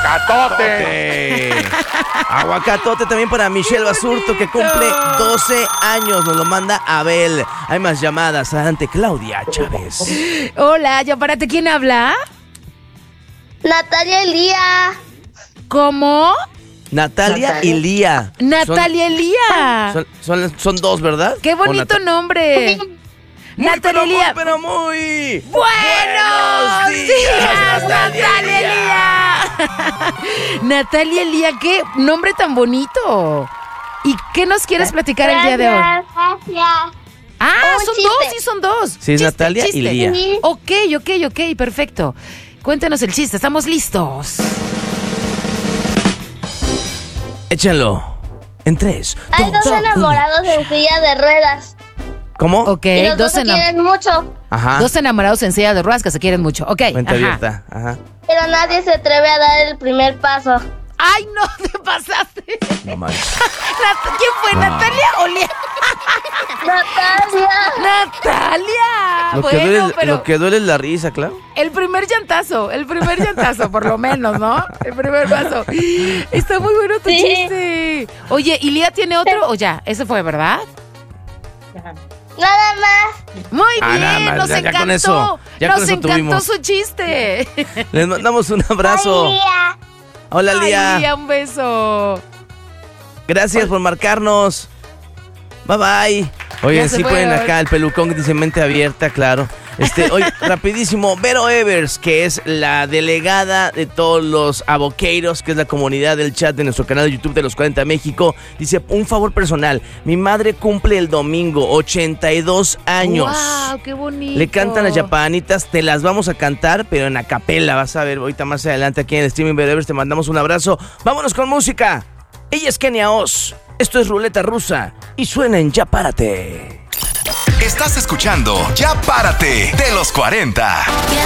Aguacatote. Aguacatote también para Michelle Basurto, que cumple 12 años. Nos lo manda Abel. Hay más llamadas. Adelante, Claudia Chávez. Hola, ya párate. ¿Quién habla? Natalia Elía. ¿Cómo? Natalia y Lía. Natalia Elía. Son dos, ¿verdad? Qué bonito nombre. Natalia Elía. Pero muy. ¡Buenos días, Natalia Elía! Natalia Elía, qué nombre tan bonito. ¿Y qué nos quieres platicar el día de hoy? Gracias. Ah, Un son chiste. dos, sí son dos. Sí, es Natalia y Lía. Sí. Ok, perfecto. Cuéntanos el chiste, estamos listos. Échenlo. En 3. Hay dos enamorados en silla de ruedas. ¿Cómo? Ok, Y los dos se quieren mucho, Ajá. dos enamorados en silla de ruedas que se quieren mucho. Ok, Mente ajá. abierta. Ajá. pero nadie se atreve a dar el primer paso. ¡Ay, no! ¡Te pasaste! No manches. ¿Quién fue? ¿Natalia o Lía? ¡Natalia! ¡Natalia! Lo que duele es la risa, claro. el primer llantazo, por lo menos, ¿no? El primer paso. Está muy bueno tu Sí. chiste. Oye, ¿y Lía tiene otro o ya? Ese fue, ¿verdad? Nada más. Muy bien, nada más, nos ya encantó. con eso, ya con nos eso encantó tuvimos. su chiste. Les mandamos un abrazo. Ay, Lía. Hola, Lía. Ay, Lía, un beso. Gracias por marcarnos. Bye bye. Oye, Ya se sí fue, ponen hoy. acá el pelucón que dice mente abierta, claro. Oye, rapidísimo, Vero Evers, que es la delegada de todos los avoqueiros, que es la comunidad del chat de nuestro canal de YouTube de Los 40 México, dice, un favor personal, mi madre cumple el domingo, 82 años. ¡Wow! ¡Qué bonito! Le cantan las yapanitas, te las vamos a cantar, pero en acapela, vas a ver ahorita más adelante aquí en el streaming. Vero Evers, te mandamos un abrazo. Vámonos con música. Ella es Kenia Oz, esto es Ruleta Rusa y suena en Ya Párate. Estás escuchando Ya Párate de los 40.